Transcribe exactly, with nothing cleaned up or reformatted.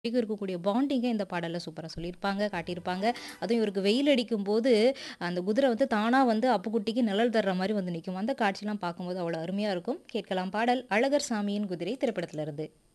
இருக்கக்கூடிய பாண்டிங்க இந்த பாடல்ல சூப்பரா சொல்லியிருப்பாங்க, காட்டியிருப்பாங்க. அதுவும் இவருக்கு வெயில் அடிக்கும்போது, அந்த குதிரை வந்து தானா வந்து அப்புக்குட்டிக்கு நிழல் தர்ற மாரி வந்து நிக்கும். அந்த காட்சிலாம் பார்க்கும்போது அவ்வளோ அருமையா இருக்கும். கேட்கலாம் பாடல் அழகர் சாமியின் குதிரை திரைப்படத்திலிருந்து.